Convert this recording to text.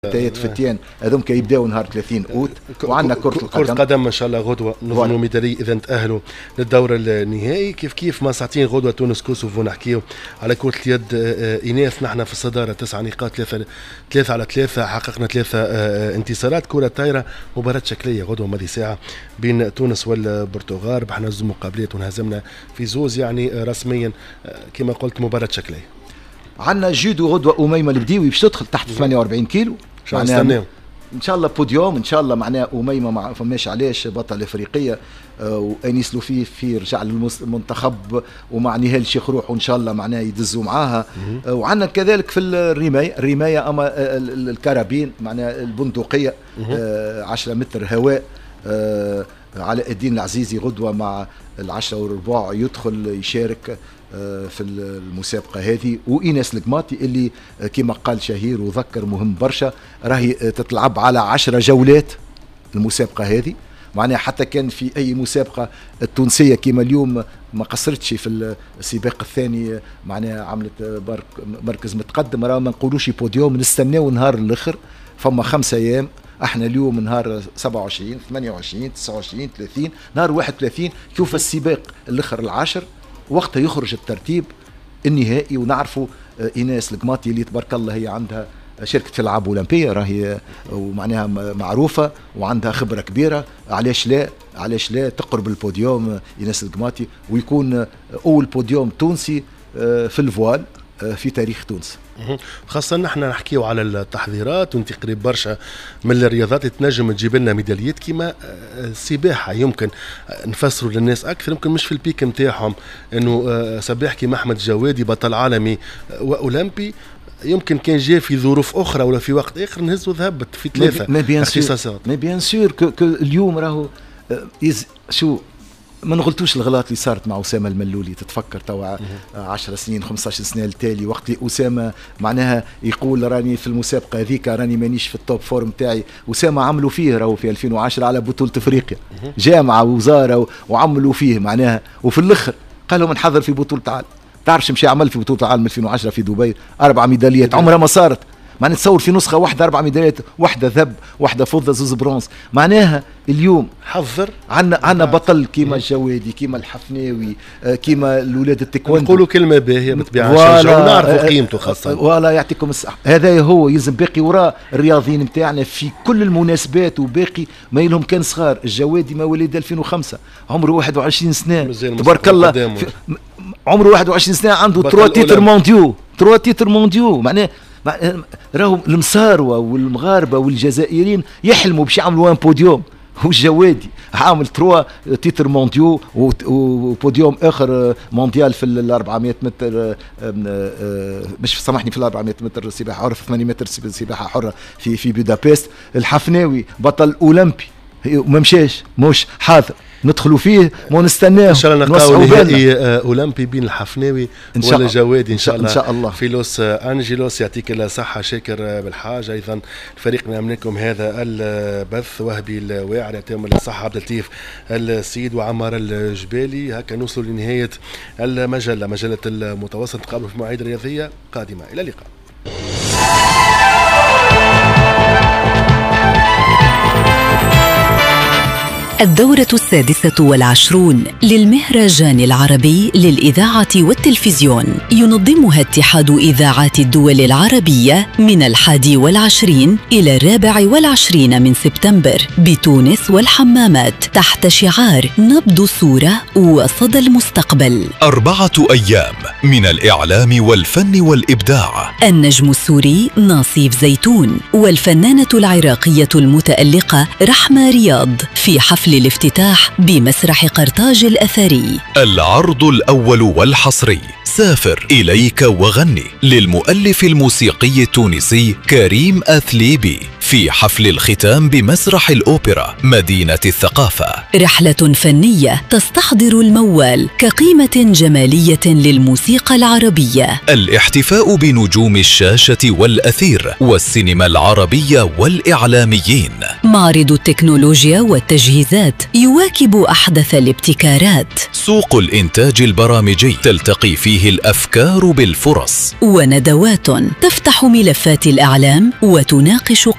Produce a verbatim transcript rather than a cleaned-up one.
بداية فتيان هذوك يبداو نهار ثلاثين اوت. وعندنا كرة القدم كرة قدم ان شاء الله غدوة نظنوا ميدالية اذا تأهلوا للدورة النهائي. كيف كيف ما ساعتين غدوة تونس كوسوفو نحكيو على كرة اليد إناث. نحن في الصدارة تسع نقاط، ثلاثة ثلاثة على ثلاثة، حققنا ثلاثة انتصارات. كرة طايرة مباراة شكلية غدوة ماضي ساعة بين تونس والبرتغال، ربحنا زوج مقابلات وانهزمنا في زوز، يعني رسميا كما قلت مباراة شكلية. عندنا جودو غدوة أميمة البديوي باش تدخل تحت ثمانية وأربعين كيلو معناها ان شاء الله بوديوم ان شاء الله. معناها أميمة ما فماش علاش بطل افريقيه، آه وانيس لوفي في رجع للمنتخب ومع نهال شيخ روح وان شاء الله معناها يدزوا معاها. آه وعندنا كذلك في الرمايه الرمايه اما آه الكرابين معناها البندقيه آه عشرة متر هواء. آه علاء الدين العزيزي غدوه مع العشرة وربع يدخل يشارك في المسابقة هذه. وإيناس القماطي اللي كما قال شهير وذكر مهم برشا، راهي تتلعب على عشرة جولات المسابقة هذه. معناها حتى كان في أي مسابقة التونسية كما اليوم ما قصرتش في السباق الثاني، معناها عملت مركز متقدم، راه ما نقولوش بوديوم، نستناو نهار الآخر. فما خمسة أيام، احنا اليوم نهار سبعة وعشرين ثمانية وعشرين تسعة وعشرين ثلاثين، نهار واحد وثلاثين شوف السباق الاخر العاشر، وقتها يخرج الترتيب النهائي ونعرفوا ايناس القماطي اللي تبارك الله هي عندها شركه في الالعاب الاولمبيه، راهي ومعناها معروفه وعندها خبره كبيره. علاش لا علاش لا تقرب البوديوم ايناس القماطي ويكون اول بوديوم تونسي في الفوال في تاريخ تونس. خاصة نحن نحكيو على التحضيرات وانت قريب برشا من الرياضات اللي تنجم تجيب لنا ميداليات كيما السباحة. يمكن نفسروا للناس أكثر، يمكن مش في البيك نتاعهم إنه سباح كيما أحمد جوادي بطل عالمي وأولمبي يمكن كان جاء في ظروف أخرى ولا في وقت آخر نهزوا ذهبت في ثلاثة اختصاصات. مي بيان سور اليوم راهو شو ما نغلطوش الغلط اللي صارت مع أسامة الملولي. تتفكر توا عشر سنين خمسة عشر سنة التالي وقت اللي أسامة معناها يقول راني في المسابقة هذيك راني مانيش في التوب فورم تاعي. أسامة عملوا فيه راهو في ألفين وعشرة على بطولة أفريقيا، جاء مع وزارة وعملوا فيه معناها، وفي الآخر قالوا منحضر في بطولة العالم. تعرفش مشي عمل في بطولة العالم ألفين وعشرة في دبي أربع ميداليات عمرها ما صارت. معناها نتصور في نسخة واحدة أربع ميداليات، واحدة ذهب واحدة فضة زوز برونز. معناها اليوم حضر عنا عنا بطل كيما الجوادي كيما الحفناوي كيما الولاد التكواندو، نقولوا كلمة باهية بالطبيعة نشجعوا ونعرفوا قيمته خاصة. ولا يعطيكم الصحة. هذا هو يلزم باقي وراء الرياضيين نتاعنا في كل المناسبات، وباقي ما لهم كان صغار. الجوادي ما ولد ألفين وخمسة عمره واحد وعشرين سنة تبارك الله، عمره واحد وعشرين سنة عنده تروا تيتر مونديو تروا تيتر مونديو. معناه راهو المصاروة والمغاربة والجزائريين يحلموا باش يعملوا وان بوديوم، والجوادي عامل تروا تيتر مونديو وبوديوم اخر مونديال في ال أربعمائة متر، مش سامحني في ال أربعمائة متر سباحه حره، في ثمانية متر سباحه حره في في بودابست. الحفناوي بطل اولمبي ما مشاش، مش حاضر، ندخلوا فيه ونستناه ان شاء الله نلقاو نهائي اولمبي بين الحفناوي ولا جوادي ان شاء الله, إن شاء الله في لوس انجلوس. يعطيك الصحه شاكر بالحاج. ايضا الفريق نعملكم هذا البث، وهبي الواعر يعطيهم الصحه، عبد اللطيف السيد وعمار الجبالي. هكا نوصلوا لنهايه المجله مجله المتوسط. نتقابلوا في مواعيد رياضيه قادمه، الى اللقاء. الدورة السادسة والعشرون للمهرجان العربي للإذاعة والتلفزيون ينظمها اتحاد إذاعات الدول العربية من الحادي والعشرين إلى الرابع والعشرين من سبتمبر بتونس والحمامات تحت شعار نبض الصورة وصدى المستقبل. أربعة أيام من الإعلام والفن والإبداع. النجم السوري ناصيف زيتون والفنانة العراقية المتألقة رحمة رياض في حفل الافتتاح بمسرح قرطاج الأثري. العرض الأول والحصري سافر إليك وغني للمؤلف الموسيقي التونسي كريم أثليبي في حفل الختام بمسرح الأوبرا مدينة الثقافة. رحلة فنية تستحضر الموال كقيمة جمالية للموسيقى العربية. الاحتفاء بنجوم الشاشة والأثير والسينما العربية والإعلاميين. معرض التكنولوجيا والتجهيزات يواكب أحدث الابتكارات. سوق الإنتاج البرامجي تلتقي فيه الأفكار بالفرص. وندوات تفتح ملفات الإعلام وتناقش